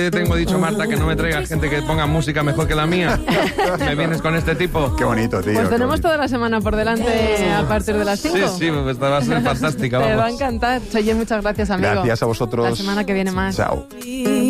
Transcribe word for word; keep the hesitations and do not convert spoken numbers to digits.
Tengo dicho, Marta, que no me traigas gente que ponga música mejor que la mía. ¿Me vienes con este tipo? Qué bonito, tío. Pues tenemos toda la semana por delante a partir de las cinco. Sí, sí, pues va a ser fantástica. Te vamos. va a encantar. Oye, muchas gracias, amigo. Gracias a vosotros. La semana que viene más. Chao.